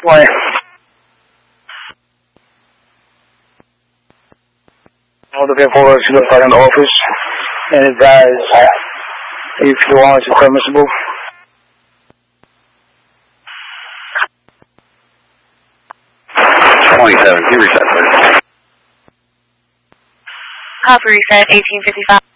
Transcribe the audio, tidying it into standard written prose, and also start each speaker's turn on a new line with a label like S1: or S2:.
S1: Morning. I'm looking forward to the front office and advise if the warrants are permissible.
S2: Can you reset, please?
S3: Call for reset, 1855.